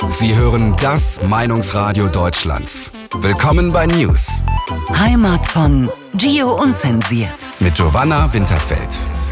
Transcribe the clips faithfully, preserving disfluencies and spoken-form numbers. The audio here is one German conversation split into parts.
Sie hören das Meinungsradio Deutschlands. Willkommen bei News. Heimat von Gio Unzensiert. Mit Giovanna Winterfeld.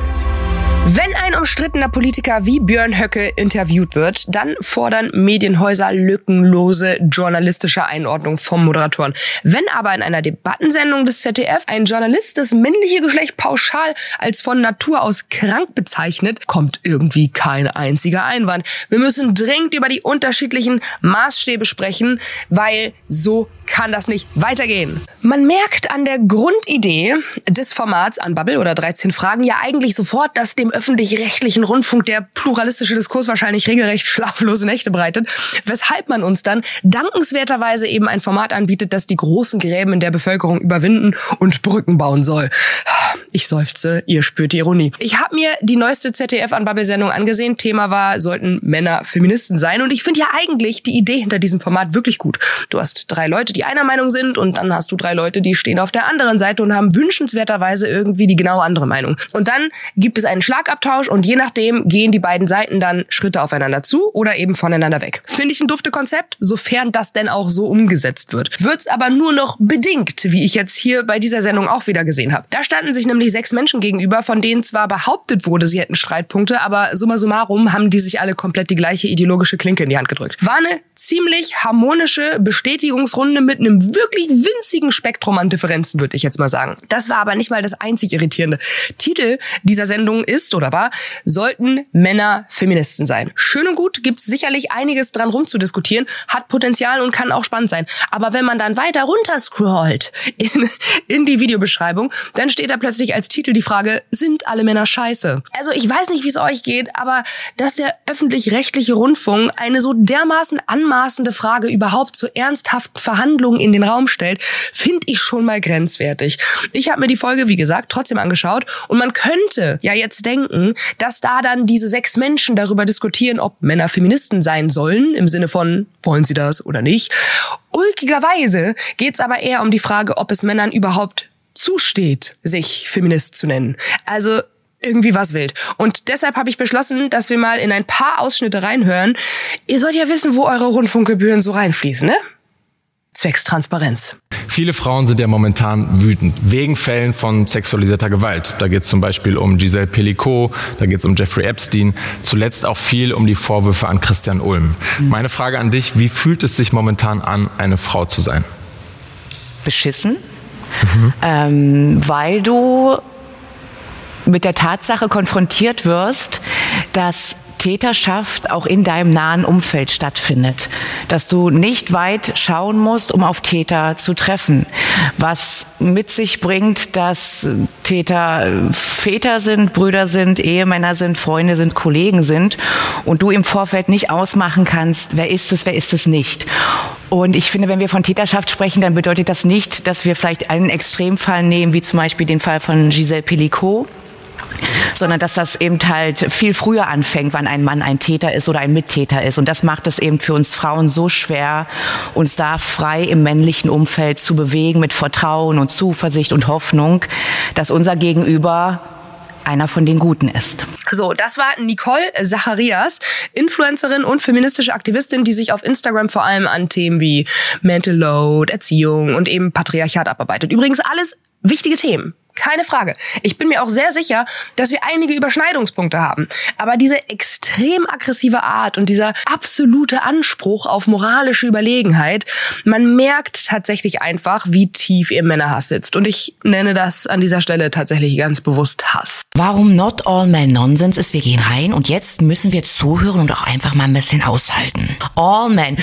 Wenn ein umstrittener Politiker wie Björn Höcke interviewt wird, dann fordern Medienhäuser lückenlose journalistische Einordnung vom Moderatoren. Wenn aber in einer Debattensendung des Z D F ein Journalist das männliche Geschlecht pauschal als von Natur aus krank bezeichnet, kommt irgendwie kein einziger Einwand. Wir müssen dringend über die unterschiedlichen Maßstäbe sprechen, weil so kann das nicht weitergehen. Man merkt an der Grundidee des Formats Unbubble oder dreizehn Fragen ja eigentlich sofort, dass dem öffentlich-rechtlichen Rundfunk der pluralistische Diskurs wahrscheinlich regelrecht schlaflose Nächte bereitet, weshalb man uns dann dankenswerterweise eben ein Format anbietet, das die großen Gräben in der Bevölkerung überwinden und Brücken bauen soll. Ich seufze, ihr spürt die Ironie. Ich habe mir die neueste Z D F-Unbubble-Sendung angesehen. Thema war, sollten Männer Feministen sein? Und ich finde ja eigentlich die Idee hinter diesem Format wirklich gut. Du hast drei Leute, die einer Meinung sind, und dann hast du drei Leute, die stehen auf der anderen Seite und haben wünschenswerterweise irgendwie die genau andere Meinung. Und dann gibt es einen Schlagabtausch und je nachdem gehen die beiden Seiten dann Schritte aufeinander zu oder eben voneinander weg. Finde ich ein dufte Konzept, sofern das denn auch so umgesetzt wird. Wird's aber nur noch bedingt, wie ich jetzt hier bei dieser Sendung auch wieder gesehen habe. Da standen sich nämlich sechs Menschen gegenüber, von denen zwar behauptet wurde, sie hätten Streitpunkte, aber summa summarum haben die sich alle komplett die gleiche ideologische Klinke in die Hand gedrückt. War eine ziemlich harmonische Bestätigungsrunde mit einem wirklich winzigen Spektrum an Differenzen, würde ich jetzt mal sagen. Das war aber nicht mal das einzig Irritierende. Titel dieser Sendung ist oder war, sollten Männer Feministen sein. Schön und gut, gibt's sicherlich einiges dran rumzudiskutieren, hat Potenzial und kann auch spannend sein. Aber wenn man dann weiter runter scrollt in, in die Videobeschreibung, dann steht da plötzlich als Titel die Frage, sind alle Männer scheiße? Also ich weiß nicht, wie es euch geht, aber dass der öffentlich-rechtliche Rundfunk eine so dermaßen anmaßende Frage überhaupt zu ernsthaften Verhandlungen in den Raum stellt, finde ich schon mal grenzwertig. Ich habe mir die Folge, wie gesagt, trotzdem angeschaut und man könnte ja jetzt denken, dass da dann diese sechs Menschen darüber diskutieren, ob Männer Feministen sein sollen, im Sinne von, wollen sie das oder nicht. Ulkigerweise geht's aber eher um die Frage, ob es Männern überhaupt zusteht, sich Feminist zu nennen. Also irgendwie was wild. Und deshalb habe ich beschlossen, dass wir mal in ein paar Ausschnitte reinhören. Ihr sollt ja wissen, wo eure Rundfunkgebühren so reinfließen, ne? Zwecks Transparenz. Viele Frauen sind ja momentan wütend, wegen Fällen von sexualisierter Gewalt. Da geht es zum Beispiel um Giselle Pelicot, da geht es um Jeffrey Epstein, zuletzt auch viel um die Vorwürfe an Christian Ulm. Mhm. Meine Frage an dich, wie fühlt es sich momentan an, eine Frau zu sein? Beschissen, mhm. ähm, weil du mit der Tatsache konfrontiert wirst, dass Täterschaft auch in deinem nahen Umfeld stattfindet. Dass du nicht weit schauen musst, um auf Täter zu treffen. Was mit sich bringt, dass Täter Väter sind, Brüder sind, Ehemänner sind, Freunde sind, Kollegen sind und du im Vorfeld nicht ausmachen kannst, wer ist es, wer ist es nicht. Und ich finde, wenn wir von Täterschaft sprechen, dann bedeutet das nicht, dass wir vielleicht einen Extremfall nehmen, wie zum Beispiel den Fall von Giselle Pelicot, sondern dass das eben halt viel früher anfängt, wann ein Mann ein Täter ist oder ein Mittäter ist. Und das macht es eben für uns Frauen so schwer, uns da frei im männlichen Umfeld zu bewegen mit Vertrauen und Zuversicht und Hoffnung, dass unser Gegenüber einer von den Guten ist. So, das war Nicole Zacharias, Influencerin und feministische Aktivistin, die sich auf Instagram vor allem an Themen wie Mental Load, Erziehung und eben Patriarchat abarbeitet. Übrigens alles wichtige Themen. Keine Frage. Ich bin mir auch sehr sicher, dass wir einige Überschneidungspunkte haben. Aber diese extrem aggressive Art und dieser absolute Anspruch auf moralische Überlegenheit, man merkt tatsächlich einfach, wie tief ihr Männerhass sitzt. Und ich nenne das an dieser Stelle tatsächlich ganz bewusst Hass. Warum Not All Men Nonsense ist, wir gehen rein und jetzt müssen wir zuhören und auch einfach mal ein bisschen aushalten. All Men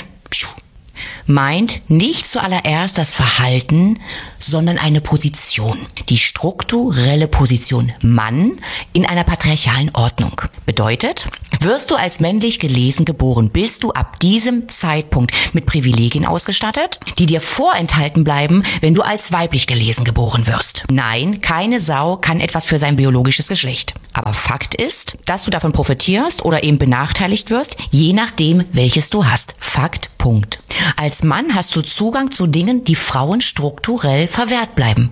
meint nicht zuallererst das Verhalten, sondern eine Position. Die strukturelle Position Mann in einer patriarchalen Ordnung. Bedeutet, wirst du als männlich gelesen geboren, bist du ab diesem Zeitpunkt mit Privilegien ausgestattet, die dir vorenthalten bleiben, wenn du als weiblich gelesen geboren wirst. Nein, keine Sau kann etwas für sein biologisches Geschlecht. Aber Fakt ist, dass du davon profitierst oder eben benachteiligt wirst, je nachdem, welches du hast. Fakt, Punkt. Als Mann hast du Zugang zu Dingen, die Frauen strukturell verwehrt bleiben.